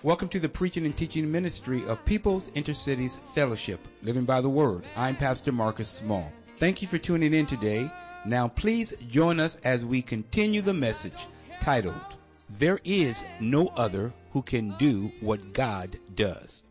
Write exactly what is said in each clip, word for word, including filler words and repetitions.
Welcome to the preaching and teaching ministry of People's Intercities Fellowship, Living by the Word. I'm Pastor Marcus Small. Thank you for tuning in today. Now please join us as we continue the message titled, There is No Other Who Can Do What God Does.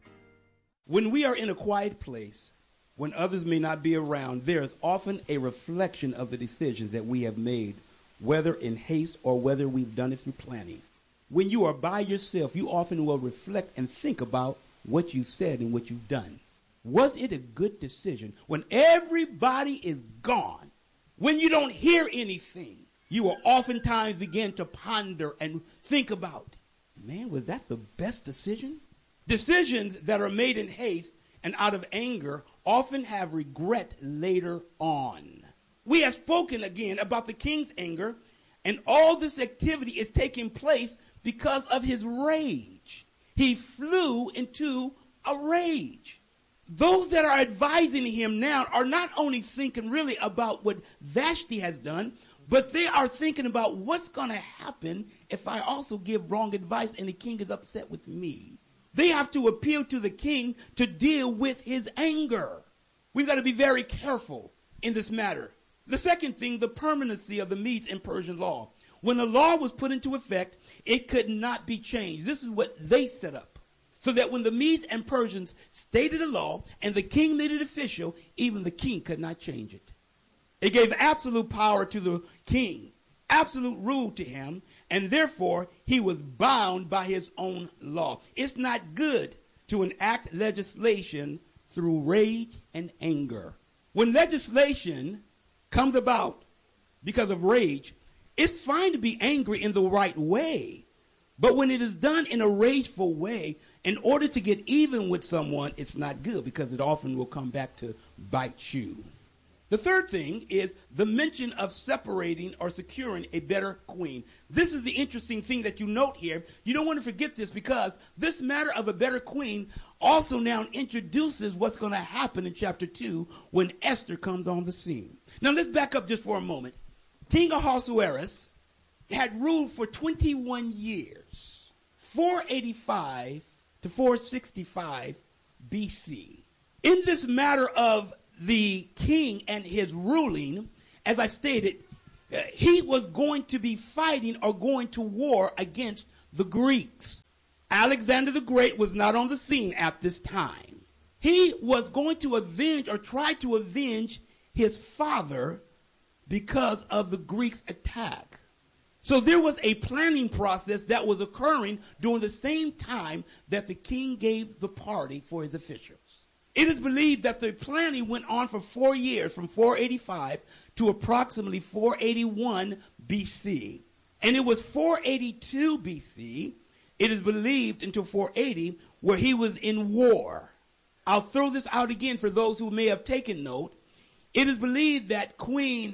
When we are in a quiet place, when others may not be around, there is often a reflection of the decisions that we have made, whether in haste or whether we've done it through planning. When you are by yourself, you often will reflect and think about what you've said and what you've done. Was it a good decision? When everybody is gone, when you don't hear anything, you will oftentimes begin to ponder and think about, man, was that the best decision? Decisions that are made in haste and out of anger often have regret later on. We have spoken again about the king's anger, and all this activity is taking place because of his rage. He flew into a rage. Those that are advising him now are not only thinking really about what Vashti has done, but they are thinking about what's going to happen if I also give wrong advice and the king is upset with me. They have to appeal to the king to deal with his anger. We've got to be very careful in this matter. The second thing, the permanency of the Medes and Persian law. When the law was put into effect, it could not be changed. This is what they set up. So that when the Medes and Persians stated a law and the king made it official, even the king could not change it. It gave absolute power to the king, absolute rule to him, and therefore he was bound by his own law. It's not good to enact legislation through rage and anger. When legislation comes about because of rage, it's fine to be angry in the right way. But when it is done in a rageful way, in order to get even with someone, it's not good because it often will come back to bite you. The third thing is the mention of separating or securing a better queen. This is the interesting thing that you note here. You don't want to forget this because this matter of a better queen also now introduces what's going to happen in chapter two when Esther comes on the scene. Now let's back up just for a moment. King Ahasuerus had ruled for twenty-one years, four eighty-five to four sixty-five B C. In this matter of the king and his ruling, as I stated, uh, he was going to be fighting or going to war against the Greeks. Alexander the Great was not on the scene at this time. He was going to avenge or try to avenge his father because of the Greeks' attack. So there was a planning process that was occurring during the same time that the king gave the party for his officials. It is believed that the planning went on for four years, from four eighty-five to approximately four eighty-one B C. And it was four eighty-two B C, it is believed, until four eighty, where he was in war. I'll throw this out again for those who may have taken note. It is believed that Queen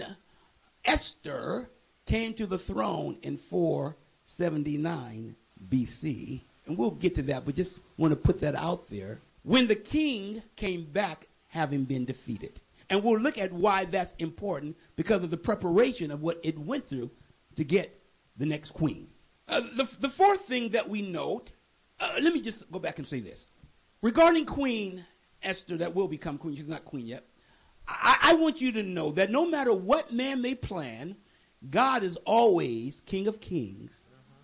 Esther came to the throne in four seventy-nine B C. And we'll get to that, but just want to put that out there. When the king came back having been defeated. And we'll look at why that's important because of the preparation of what it went through to get the next queen. Uh, the, the fourth thing that we note, uh, let me just go back and say this. Regarding Queen Esther that will become queen, she's not queen yet. I, I want you to know that no matter what man may plan, God is always King of Kings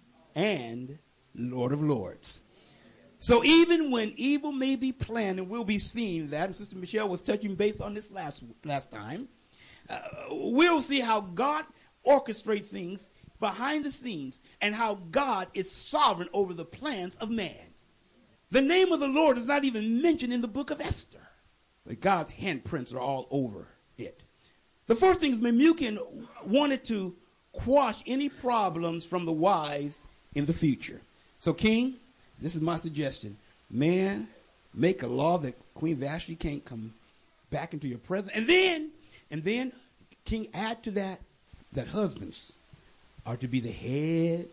and Lord of Lords. So even when evil may be planned, and we'll be seeing that, and Sister Michelle was touching base on this last last time, uh, we'll see how God orchestrates things behind the scenes and how God is sovereign over the plans of man. The name of the Lord is not even mentioned in the book of Esther, but God's handprints are all over it. The first thing is Memucan wanted to quash any problems from the wise in the future. So, King, this is my suggestion. Man, make a law that Queen Vashti can't come back into your presence. And then, and then, King, add to that, that husbands are to be the head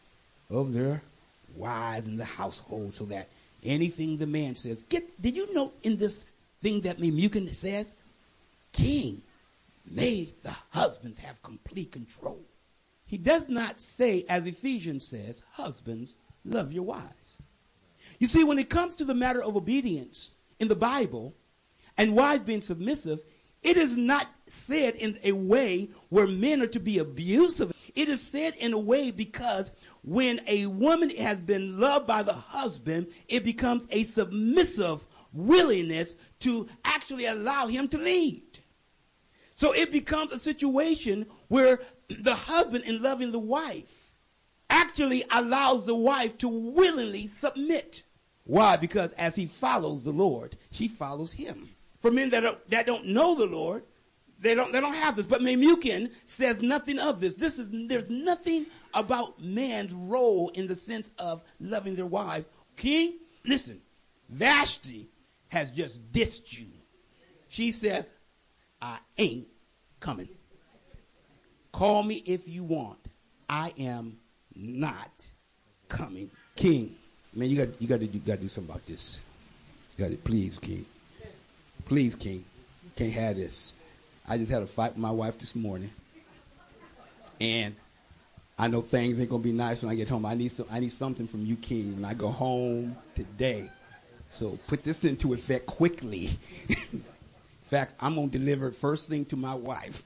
of their wives in the household so that anything the man says. Get, did you note in this thing that Memucan says? King, may the husbands have complete control. He does not say, as Ephesians says, husbands, love your wives. You see, when it comes to the matter of obedience in the Bible and wives being submissive, it is not said in a way where men are to be abusive. It is said in a way because when a woman has been loved by the husband, it becomes a submissive willingness to actually allow him to lead. So it becomes a situation where the husband, in loving the wife, actually allows the wife to willingly submit. Why? Because as he follows the Lord, she follows him. For men that don't, that don't know the Lord, they don't they don't have this. But Memucan says nothing of this. This is there's nothing about man's role in the sense of loving their wives. King, listen, Vashti has just dissed you. She says, I ain't coming. Call me if you want. I am not coming. King, man, you got you got to you got to do something about this. You got to, please, King. Please, King. Can't have this. I just had a fight with my wife this morning, and I know things ain't gonna be nice when I get home. I need some. I need something from you, King, when I go home today. So put this into effect quickly. In fact, I'm gonna deliver it first thing to my wife.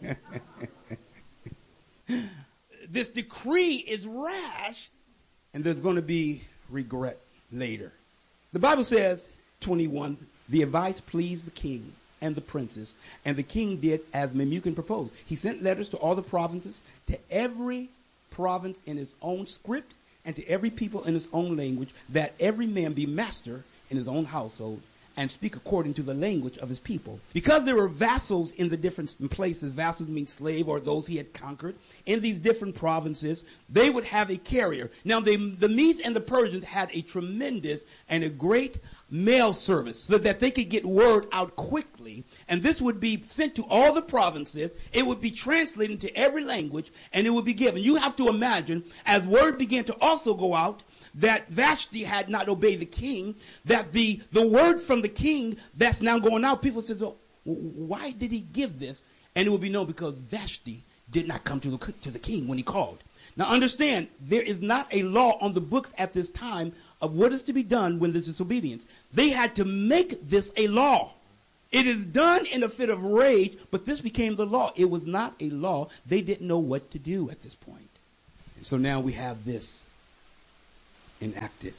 This decree is rash, and there's going to be regret later. The Bible says, twenty-one, the advice pleased the king and the princes, and the king did as Memucan proposed. He sent letters to all the provinces, to every province in his own script, and to every people in his own language, that every man be master in his own household, and speak according to the language of his people. Because there were vassals in the different places, vassals mean slave or those he had conquered, in these different provinces, they would have a carrier. Now, they, the Medes and the Persians had a tremendous and a great mail service so that they could get word out quickly, and this would be sent to all the provinces. It would be translated into every language, and it would be given. You have to imagine, as word began to also go out, that Vashti had not obeyed the king, that the, the word from the king that's now going out, people said, oh, why did he give this? And it would be known because Vashti did not come to the, to the king when he called. Now understand, there is not a law on the books at this time of what is to be done when there's disobedience. They had to make this a law. It is done in a fit of rage, but this became the law. It was not a law. They didn't know what to do at this point. And so now we have this enacted.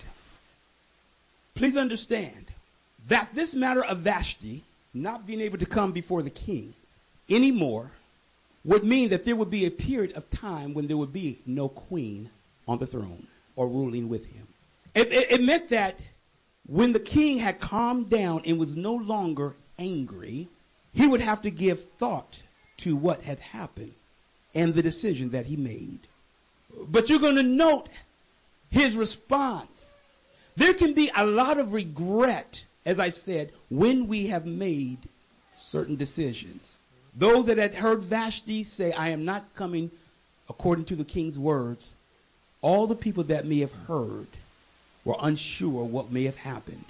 Please understand that this matter of Vashti not being able to come before the king anymore would mean that there would be a period of time when there would be no queen on the throne or ruling with him. It, it, it meant that when the king had calmed down and was no longer angry, he would have to give thought to what had happened and the decision that he made. But you're going to note his response. There can be a lot of regret, as I said, when we have made certain decisions. Those that had heard Vashti say, I am not coming according to the king's words, all the people that may have heard were unsure what may have happened.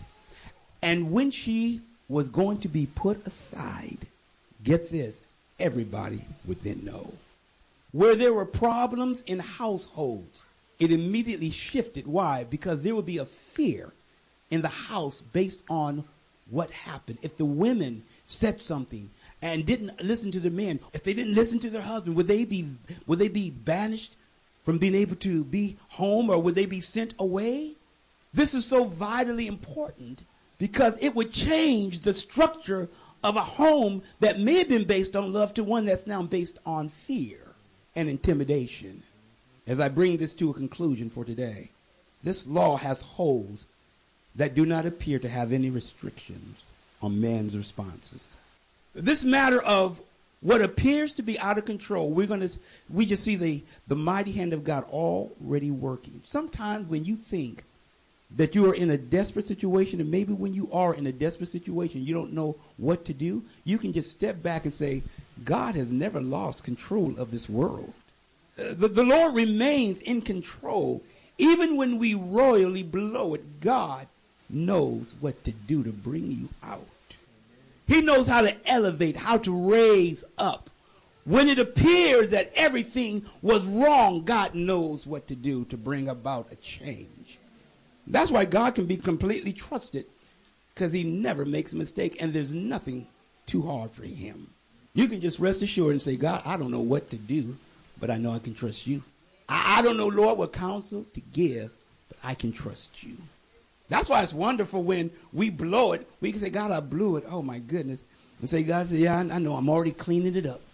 And when she was going to be put aside, get this, everybody would then know. Where there were problems in households, it immediately shifted. Why? Because there would be a fear in the house based on what happened. If the women said something and didn't listen to the men, if they didn't listen to their husband, would they be would they be banished from being able to be home, or would they be sent away? This is so vitally important because it would change the structure of a home that may have been based on love to one that's now based on fear and intimidation. As I bring this to a conclusion for today, this law has holes that do not appear to have any restrictions on man's responses. This matter of what appears to be out of control, we're going to we just see the, the mighty hand of God already working. Sometimes when you think that you are in a desperate situation, and maybe when you are in a desperate situation, you don't know what to do, you can just step back and say, God has never lost control of this world. Uh, the, the Lord remains in control. Even when we royally blow it, God knows what to do to bring you out. He knows how to elevate, how to raise up When it appears that everything was wrong, God knows what to do to bring about a change. That's why God can be completely trusted, because he never makes a mistake, and there's nothing too hard for him. You can just rest assured and say, God, I don't know what to do, but I know I can trust you. I, I don't know, Lord, what counsel to give, but I can trust you. That's why it's wonderful when we blow it. We can say, God, I blew it. Oh, my goodness. And say, God, say, yeah, I, I know. I'm already cleaning it up.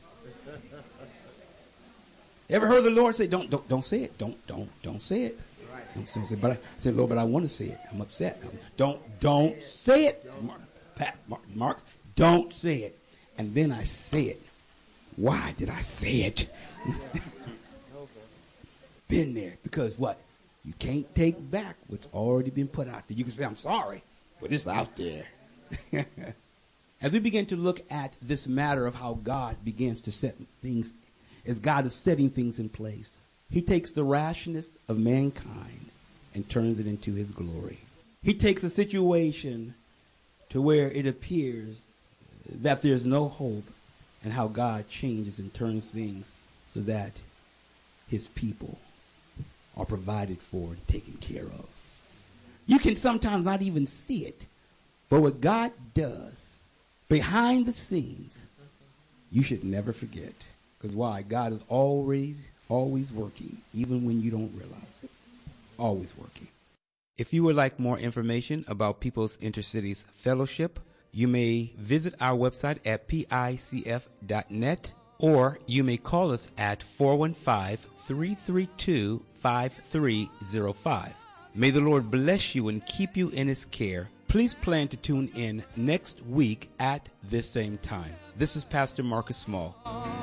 Ever heard the Lord say, don't, don't, don't say it. Don't, don't, don't say it. Don't, don't say it. But I said, Lord, but I want to say it. I'm upset. Don't, don't say it. Mark, Pat, Mark, Mark, don't say it. And then I say it. Why did I say it? Been there. Because what? You can't take back what's already been put out there. You can say, I'm sorry, but it's out there. As we begin to look at this matter of how God begins to set things, as God is setting things in place, he takes the rashness of mankind and turns it into his glory. He takes a situation to where it appears that there's no hope, and how God changes and turns things so that his people are provided for and taken care of. You can sometimes not even see it, but what God does behind the scenes, you should never forget. Because why? God is always, always working, even when you don't realize it. Always working. If you would like more information about People's Intercities Fellowship, you may visit our website at P I C F dot net, or you may call us at four one five, three three two, five three zero five. May the Lord bless you and keep you in his care. Please plan to tune in next week at this same time. This is Pastor Marcus Small.